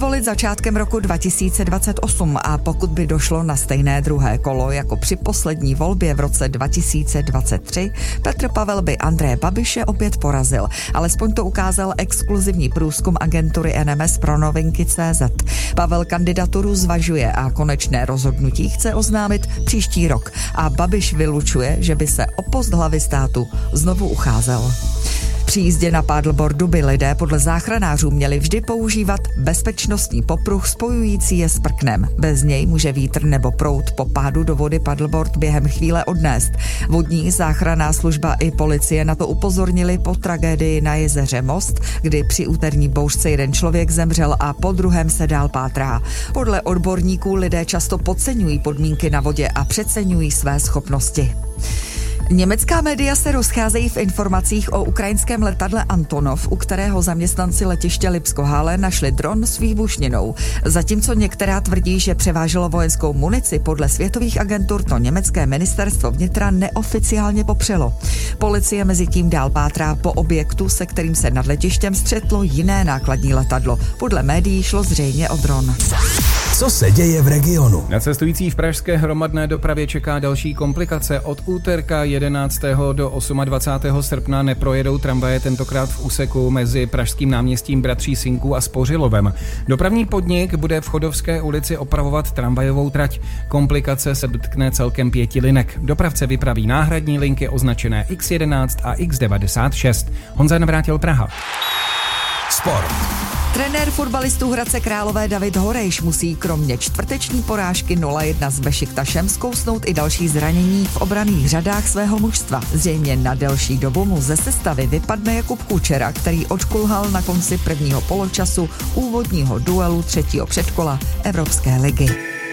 volit začátkem roku 2028 a pokud by došlo na stejné druhé kolo jako při poslední volbě v roce 2023, Petr Pavel by Andreje Babiše opět porazil. Alespoň to ukázal exkluzivní průzkum agentury NMS pro Novinky.cz. Pavel kandidaturu zvažuje a konečné rozhodnutí chce oznámit příští rok. A Babiš vylučuje, že by se o post hlavy státu znovu ucházel. Při jízdě na paddleboardu by lidé podle záchranářů měli vždy používat bezpečnostní popruh spojující je s prknem. Bez něj může vítr nebo proud po pádu do vody paddleboard během chvíle odnést. Vodní záchranná služba i policie na to upozornili po tragédii na jezeře Most, kdy při úterní bouřce jeden člověk zemřel a po druhém se dál pátrá. Podle odborníků lidé často podceňují podmínky na vodě a přeceňují své schopnosti. Německá média se rozcházejí v informacích o ukrajinském letadle Antonov, u kterého zaměstnanci letiště Lipsko-Hále našli dron s výbušninou. Zatímco některá tvrdí, že převáželo vojenskou munici, podle světových agentur to německé ministerstvo vnitra neoficiálně popřelo. Policie mezitím dál pátrá po objektu, se kterým se nad letištěm střetlo jiné nákladní letadlo. Podle médií šlo zřejmě o dron. Co se děje v regionu? Na cestující v pražské hromadné dopravě čeká další komplikace. Od úterka 11. do 28. srpna neprojedou tramvaje, tentokrát v úseku mezi pražským náměstím Bratří Synků a Spořilovem. Dopravní podnik bude v Chodovské ulici opravovat tramvajovou trať. Komplikace se dotkne celkem 5 linek. Dopravce vypraví náhradní linky označené X11 a X96. Honza Navrátil, Praha. Sport. Trenér fotbalistů Hradce Králové David Horejš musí kromě čtvrteční porážky 0-1 s Bešiktašem zkousnout i další zranění v obranných řadách svého mužstva. Zřejmě na delší dobu mu ze sestavy vypadne Jakub Kučera, který odkulhal na konci prvního poločasu úvodního duelu 3. předkola Evropské ligy.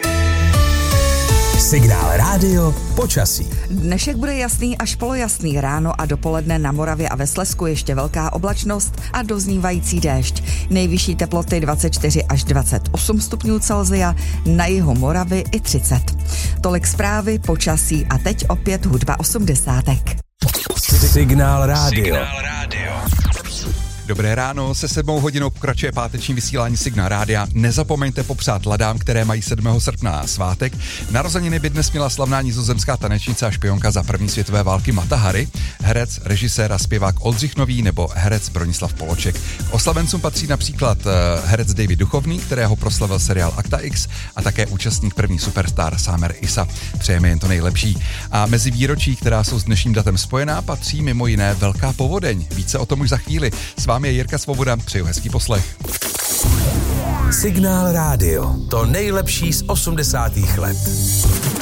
Signál rádio počasí. Dnešek bude jasný až polojasný, ráno a dopoledne na Moravě a ve Slezsku ještě velká oblačnost a doznívající déšť. Nejvyšší teploty 24 až 28 stupňů Celsia, na jihu Moravy i 30. Tolik zprávy, počasí a teď opět hudba 80. Signál rádio. Dobré ráno, se 7 hodinou pokračuje páteční vysílání Signál rádia. Nezapomeňte popřát ladám, které mají 7. srpna svátek. Narozeniny by dnes měla slavná nizozemská tanečnice a špionka za první světové války Mata Hari, herec, režisér a zpěvák Oldřich Nový nebo herec Bronislav Poloček. K oslavencům patří například herec David Duchovný, kterého proslavil seriál Akta X, a také účastník první Superstar Sámer Isa. Přejeme jen to nejlepší. A mezi výročí, která jsou s dnešním datem spojená, patří mimo jiné Velká povodeň. Více o tom už za chvíli. S vámi je Jirka Svoboda, přeju hezký poslech. Signál rádio, to nejlepší z 80. let.